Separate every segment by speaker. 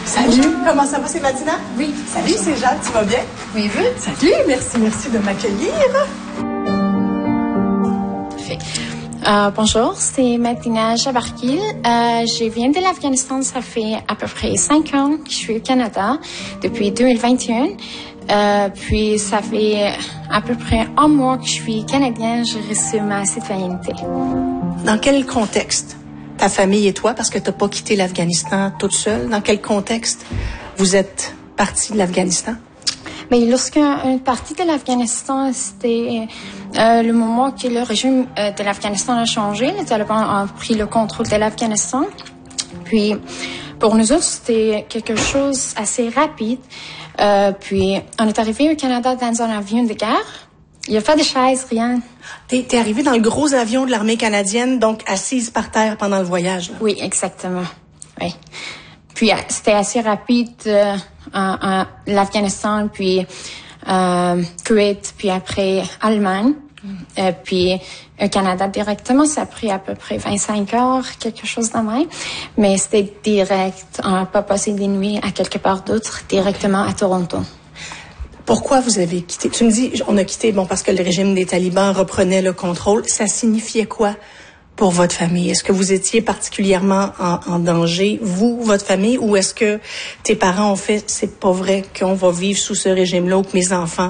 Speaker 1: Salut, comment ça va, c'est Madina?
Speaker 2: Oui.
Speaker 1: Salut, c'est Jacques, tu vas bien?
Speaker 2: Oui, vous?
Speaker 1: Salut, merci de m'accueillir.
Speaker 3: Bonjour, c'est Madina Jabarkil. Je viens de l'Afghanistan, ça fait à peu près 5 ans que je suis au Canada, depuis 2021. Puis ça fait à peu près un mois que je suis canadienne, j'ai reçu ma citoyenneté.
Speaker 1: Dans quel contexte, ta famille et toi, parce que tu n'as pas quitté l'Afghanistan toute seule, dans quel contexte vous êtes partie de l'Afghanistan?
Speaker 3: Mais lorsqu'une partie de l'Afghanistan, c'était le moment que le régime de l'Afghanistan a changé. Les talibans ont pris le contrôle de l'Afghanistan. Puis, pour nous autres, c'était quelque chose assez rapide. Puis, on est arrivé au Canada dans un avion de guerre. Il n'y a pas de chaise, rien.
Speaker 1: T'es arrivé dans le gros avion de l'armée canadienne, donc assise par terre pendant le voyage, là.
Speaker 3: Oui, exactement. Oui. Puis, c'était assez rapide, l'Afghanistan, puis Kuwait, puis après Allemagne, puis au Canada directement. Ça a pris à peu près 25 heures, quelque chose de même. Mais c'était direct. On n'a pas passé des nuits à quelque part d'autre, directement à Toronto.
Speaker 1: Pourquoi vous avez quitté? Tu me dis, on a quitté, parce que le régime des talibans reprenait le contrôle. Ça signifiait quoi pour votre famille? Est-ce que vous étiez particulièrement en danger, vous, votre famille, ou est-ce que tes parents ont fait, c'est pas vrai qu'on va vivre sous ce régime-là ou que mes enfants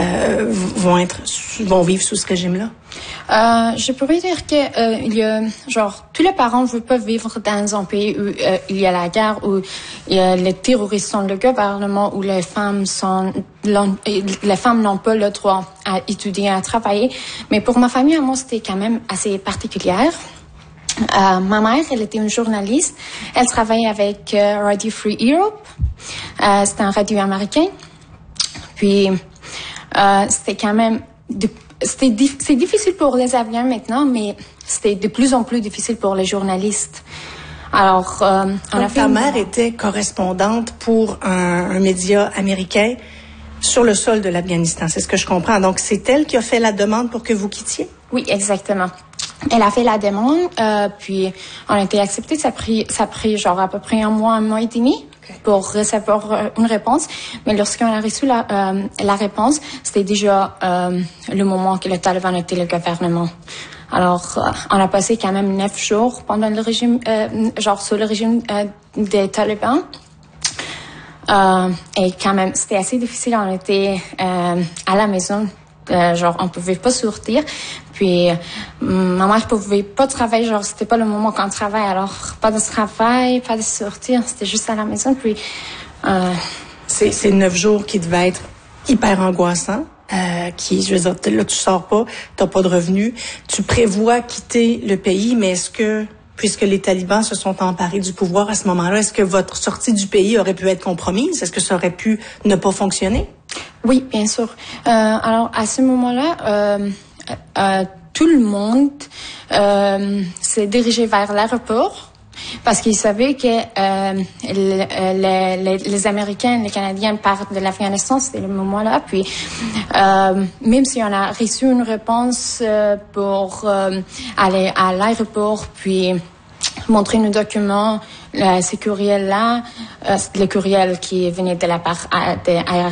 Speaker 1: vont vivre sous ce régime-là?
Speaker 3: Je pourrais dire que il y a tous les parents ne veulent pas vivre dans un pays où il y a la guerre, où les terroristes sont le gouvernement, où les femmes n'ont pas le droit à étudier, à travailler. Mais pour ma famille, moi, c'était quand même assez particulière. Ma mère, elle était une journaliste. Elle travaillait avec Radio Free Europe. C'était un radio américain. Puis c'était quand même c'est difficile pour les Afghans maintenant, mais c'était de plus en plus difficile pour les journalistes. Alors,
Speaker 1: ta mère était correspondante pour un média américain sur le sol de l'Afghanistan, c'est ce que je comprends. Donc, c'est elle qui a fait la demande pour que vous quittiez?
Speaker 3: Oui, exactement. Elle a fait la demande, puis on a été acceptés. Ça a pris à peu près un mois et demi. Pour recevoir une réponse. Mais lorsqu'on a reçu la réponse, c'était déjà le moment que le Taliban était le gouvernement. Alors, on a passé quand même 9 jours pendant le régime, sous le régime des Talibans. Et quand même, c'était assez difficile. On était à la maison. On pouvait pas sortir. Puis, ma mère pouvait pas travailler. C'était pas le moment qu'on travaille. Alors, pas de travail, pas de sortir. C'était juste à la maison. Puis,
Speaker 1: C'est 9 jours qui devaient être hyper angoissants. Je veux dire, là, tu sors pas, t'as pas de revenus. Tu prévois quitter le pays, mais est-ce que, puisque les talibans se sont emparés du pouvoir à ce moment-là, est-ce que votre sortie du pays aurait pu être compromise? Est-ce que ça aurait pu ne pas fonctionner?
Speaker 3: Oui, bien sûr. Alors, à ce moment-là, tout le monde s'est dirigé vers l'aéroport parce qu'ils savaient que les Américains, les Canadiens partent de l'Afghanistan, c'était le moment-là. Puis, même si on a reçu une réponse pour aller à l'aéroport, puis montrer nos documents, ce courriel-là, le courriel qui venait de la part de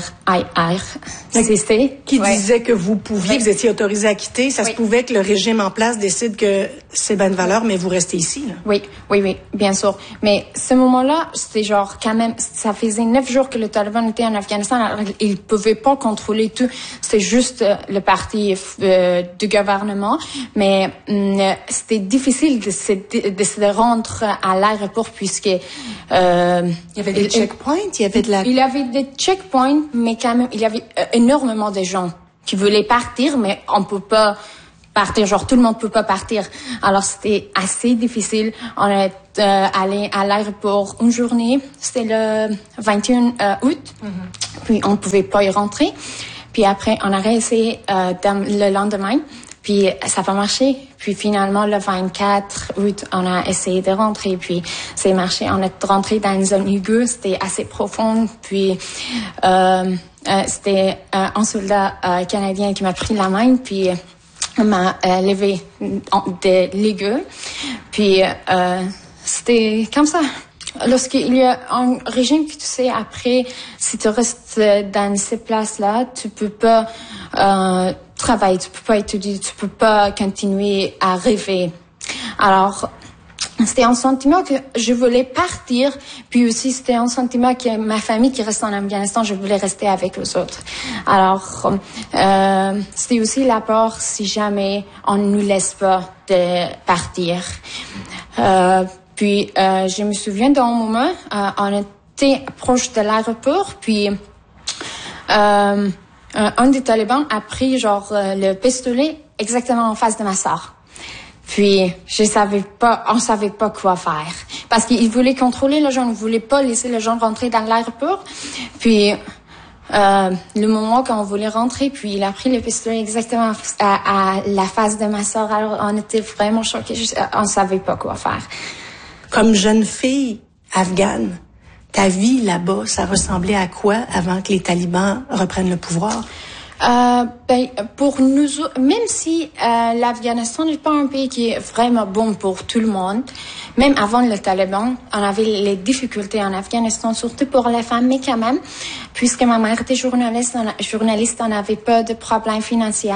Speaker 3: IRCC.
Speaker 1: Qui disait que vous étiez autorisé à quitter. Ça se pouvait que le régime en place décide que c'est bonne valeur, mais vous restez ici, là.
Speaker 3: Oui, bien sûr. Mais ce moment-là, c'était quand même, ça faisait 9 jours que le Taliban était en Afghanistan. Alors, ils pouvaient pas contrôler tout. C'était juste le parti du gouvernement. Mais c'était difficile de se rendre à l'aéroport puisque il
Speaker 1: y avait des checkpoints, il y avait
Speaker 3: des checkpoints, mais quand même il y avait énormément de gens qui voulaient partir, mais on peut pas partir, tout le monde peut pas partir. Alors c'était assez difficile. On est allé à l'aéroport une journée, c'était le 21 août, puis on pouvait pas y rentrer. Puis après on a réessayé le lendemain. Puis ça n'a pas marché. Puis finalement, le 24 août, on a essayé de rentrer. Puis c'est marché. On est rentré dans une zone aiguë. C'était assez profond. Puis c'était un soldat canadien qui m'a pris la main. Puis m'a levé de l'aiguë. Puis c'était comme ça. lorsqu'il y a un régime que tu sais après, si tu restes dans ces places-là, tu peux pas travailler, tu peux pas étudier, tu peux pas continuer à rêver. Alors, c'était un sentiment que je voulais partir, puis aussi c'était un sentiment que ma famille qui reste en Afghanistan, je voulais rester avec les autres. Alors, c'était aussi la peur si jamais on ne nous laisse pas de partir. Puis, je me souviens d'un moment, on était proche de l'aéroport, puis un des talibans a pris le pistolet exactement en face de ma sœur. Puis, on savait pas quoi faire. Parce qu'ils voulaient contrôler les gens, ils voulaient pas laisser les gens rentrer dans l'aéroport. Puis, le moment quand on voulait rentrer, puis il a pris le pistolet exactement à la face de ma sœur. Alors, on était vraiment choqués, on savait pas quoi faire.
Speaker 1: Comme jeune fille afghane, ta vie là-bas, ça ressemblait à quoi avant que les talibans reprennent le pouvoir?
Speaker 3: Pour nous, même si l'Afghanistan n'est pas un pays qui est vraiment bon pour tout le monde, même avant le Taliban, on avait les difficultés en Afghanistan, surtout pour les femmes, mais quand même, puisque ma mère était journaliste, on n'avait pas de problèmes financiers.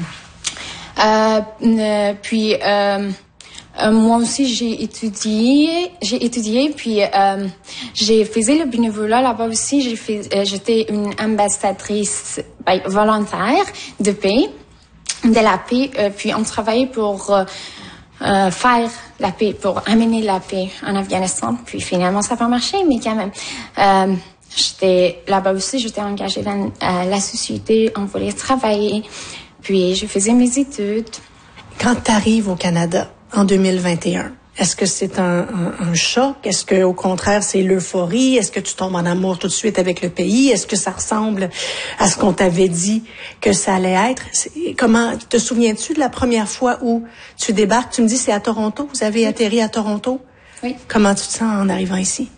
Speaker 3: Moi aussi, j'ai étudié, puis j'ai fait le bénévolat là-bas aussi. J'étais une ambassadrice volontaire de la paix, puis on travaillait pour faire la paix, pour amener la paix en Afghanistan. Puis finalement, ça n'a pas marché, mais quand même, j'étais là-bas aussi, j'étais engagée dans la société, on voulait travailler, puis je faisais mes études.
Speaker 1: Quand tu arrives au Canada, en 2021, est-ce que c'est un choc? Est-ce que au contraire c'est l'euphorie? Est-ce que tu tombes en amour tout de suite avec le pays? Est-ce que ça ressemble à ce qu'on t'avait dit que ça allait être? Comment te souviens-tu de la première fois où tu débarques? Tu me dis c'est à Toronto. Vous avez atterri à Toronto.
Speaker 3: Oui.
Speaker 1: Comment tu te sens en arrivant ici?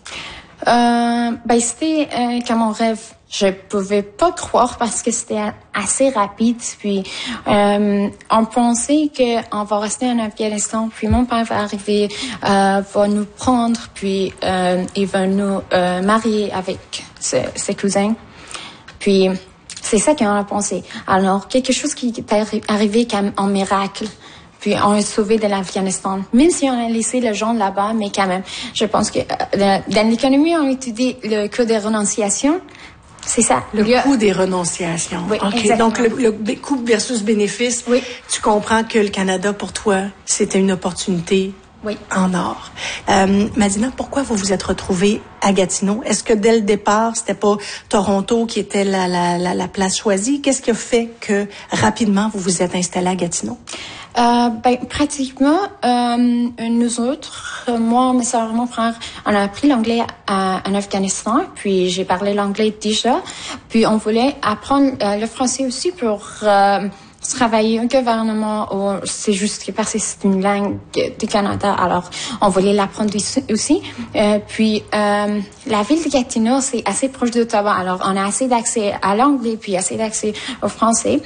Speaker 3: C'était comme mon rêve. Je pouvais pas croire parce que c'était assez rapide. Puis on pensait que on va rester en Afghanistan. Puis mon père va arriver, va nous prendre, puis il va nous marier avec ses cousins. Puis c'est ça qu'on a pensé. Alors quelque chose qui est arrivé comme un miracle. Puis on est sauvé de l'Afghanistan. Même si on a laissé les gens là-bas, mais quand même, je pense que dans l'économie, on étudie le coût des renonciations. C'est ça.
Speaker 1: Le coût des renonciations.
Speaker 3: Oui,
Speaker 1: OK.
Speaker 3: exactement.
Speaker 1: Donc, le coût versus bénéfice.
Speaker 3: Oui.
Speaker 1: Tu comprends que le Canada, pour toi, c'était une opportunité
Speaker 3: oui.
Speaker 1: en or. Madina, pourquoi vous vous êtes retrouvée à Gatineau? Est-ce que dès le départ, c'était pas Toronto qui était la place choisie? Qu'est-ce qui a fait que, rapidement, vous vous êtes installée à Gatineau?
Speaker 3: Pratiquement, nous autres, moi, mes soeurs et mon frère, on a appris l'anglais en Afghanistan, puis j'ai parlé l'anglais déjà, puis on voulait apprendre le français aussi pour travailler au gouvernement, c'est juste parce que c'est une langue du Canada, alors on voulait l'apprendre aussi. Puis la ville de Gatineau, c'est assez proche d'Ottawa, alors on a assez d'accès à l'anglais, puis assez d'accès au français.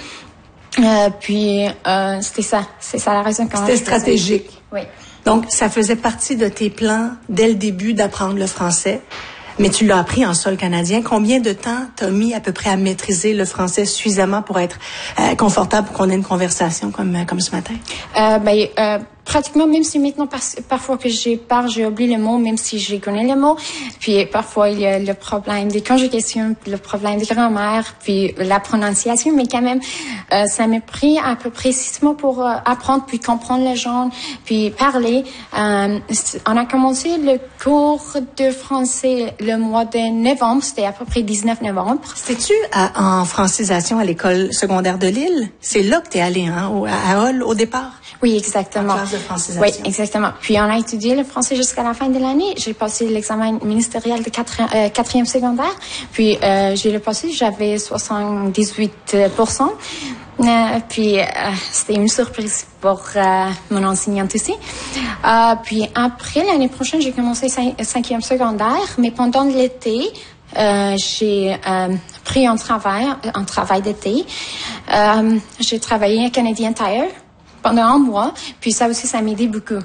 Speaker 3: C'est ça la raison quand
Speaker 1: c'était stratégique.
Speaker 3: Oui.
Speaker 1: Donc, ça faisait partie de tes plans dès le début d'apprendre le français, mais tu l'as appris en sol canadien. Combien de temps t'as mis à peu près à maîtriser le français suffisamment pour être confortable pour qu'on ait une conversation comme ce matin?
Speaker 3: Pratiquement, même si maintenant, parfois que j'ai oublié le mot, même si je connais le mot. Puis parfois, il y a le problème des conjugations, le problème de grammaire, puis la prononciation. Mais quand même, ça m'a pris à peu près 6 mois pour apprendre, puis comprendre les gens, puis parler. On a commencé le cours de français le mois de novembre. C'était à peu près 19 novembre.
Speaker 1: C'était-tu en francisation à l'école secondaire de Lille? C'est là que t'es allée, hein, à Hull, au départ?
Speaker 3: Oui, exactement.
Speaker 1: En classe de francisation.
Speaker 3: Oui, exactement. Puis on a étudié le français jusqu'à la fin de l'année. J'ai passé l'examen ministériel de 4e secondaire. Puis j'ai le passé, j'avais 78%. C'était une surprise pour mon enseignante aussi. Puis après, l'année prochaine, j'ai commencé 5e secondaire. Mais pendant l'été, j'ai pris un travail d'été. J'ai travaillé à Canadian Tire pendant 1 mois, puis ça aussi, ça m'aidait beaucoup.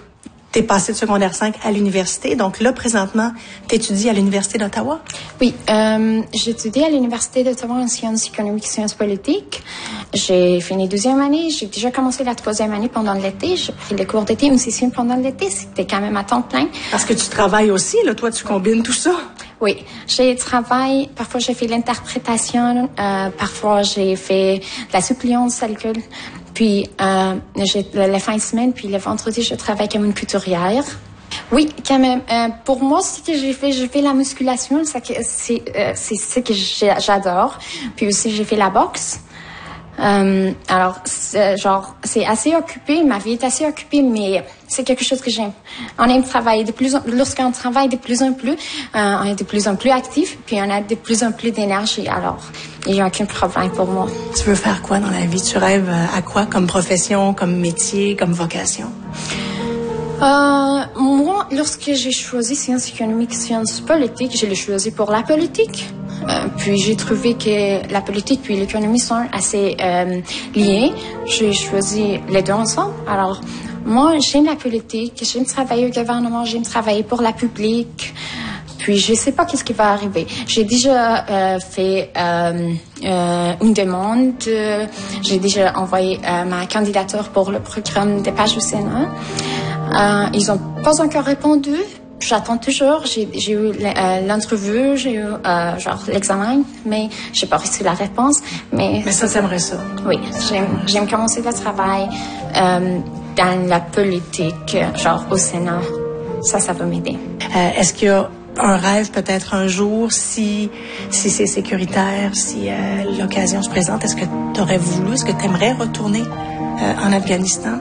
Speaker 1: t'es passé de secondaire 5 à l'université. Donc là, présentement, t'étudies à l'Université d'Ottawa?
Speaker 3: Oui, j'étudie à l'Université d'Ottawa en sciences économiques et sciences politiques. J'ai fini 2e année. J'ai déjà commencé la 3e année pendant l'été. J'ai pris les cours d'été, une session pendant l'été. C'était quand même à temps plein.
Speaker 1: Parce que tu travailles aussi, là. Toi, tu combines tout ça?
Speaker 3: Oui, j'ai travaillé. Parfois, j'ai fait l'interprétation. Parfois, j'ai fait de la suppléance à l'école. Puis, j'ai les fins de semaine, puis le vendredi, je travaille comme une couturière. Oui, quand même. Pour moi, ce que j'ai fait la musculation, c'est ce que j'adore. Puis aussi, j'ai fait la boxe. Alors, c'est assez occupé, ma vie est assez occupée, mais c'est quelque chose que j'aime. On aime travailler lorsqu'on travaille de plus en plus, on est de plus en plus actif, puis on a de plus en plus d'énergie. Alors, il n'y a aucun problème pour moi.
Speaker 1: Tu veux faire quoi dans la vie? Tu rêves à quoi comme profession, comme métier, comme vocation?
Speaker 3: Moi, lorsque j'ai choisi sciences économiques, sciences politiques, je l'ai choisi pour la politique. Puis j'ai trouvé que la politique puis l'économie sont assez liées. J'ai choisi les deux ensemble. Alors, moi, j'aime la politique, j'aime travailler au gouvernement, j'aime travailler pour la public. Puis je sais pas qu'est-ce qui va arriver. J'ai déjà fait une demande. J'ai déjà envoyé ma candidature pour le programme des pages au Sénat. Ils ont pas encore répondu. J'attends toujours. J'ai eu l'entrevue, j'ai eu l'examen, mais j'ai pas reçu la réponse. Mais
Speaker 1: ça, t'aimerais ça?
Speaker 3: Oui, j'aime commencer le travail dans la politique, au Sénat. Ça va m'aider.
Speaker 1: Est-ce qu'il y a un rêve peut-être un jour, si c'est sécuritaire, si l'occasion se présente, est-ce que tu aurais voulu, est-ce que tu aimerais retourner en Afghanistan?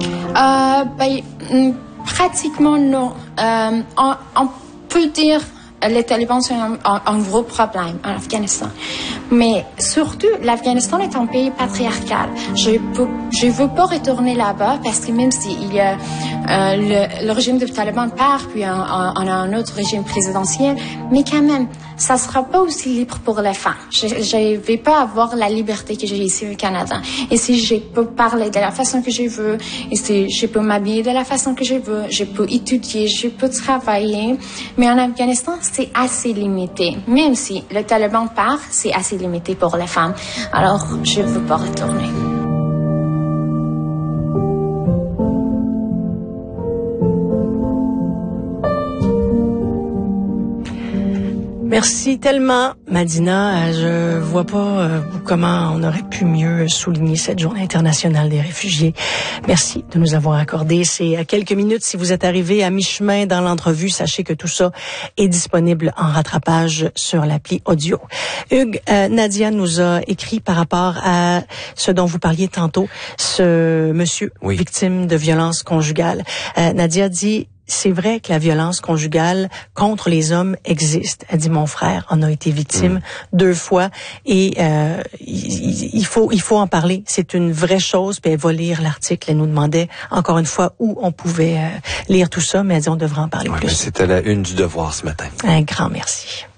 Speaker 3: Pratiquement non. On peut dire les talibans sont un gros problème en Afghanistan. Mais surtout, l'Afghanistan est un pays patriarcal. Je veux pas retourner là-bas parce que même s'il y a le régime des talibans part, puis on a un autre régime présidentiel, mais quand même, ça sera pas aussi libre pour les femmes. Je vais pas avoir la liberté que j'ai ici au Canada. Et si je peux parler de la façon que je veux, et si je peux m'habiller de la façon que je veux, je peux étudier, je peux travailler, mais en Afghanistan, c'est assez limité. Même si le Taliban part, c'est assez limité pour les femmes. Alors, je veux pas retourner.
Speaker 1: Merci tellement, Madina. Je vois pas comment on aurait pu mieux souligner cette Journée internationale des réfugiés. Merci de nous avoir accordé. C'est à quelques minutes. Si vous êtes arrivé à mi-chemin dans l'entrevue, sachez que tout ça est disponible en rattrapage sur l'appli audio. Hugues, Nadia nous a écrit par rapport à ce dont vous parliez tantôt, ce monsieur victime de violence conjugale. Nadia dit: c'est vrai que la violence conjugale contre les hommes existe. Elle dit: mon frère en a été victime 2 fois et il faut en parler. C'est une vraie chose. Puis elle va lire l'article. Elle nous demandait encore une fois où on pouvait lire tout ça, mais elle dit on devrait en parler plus.
Speaker 2: C'était la une du Devoir ce matin.
Speaker 1: Un grand merci.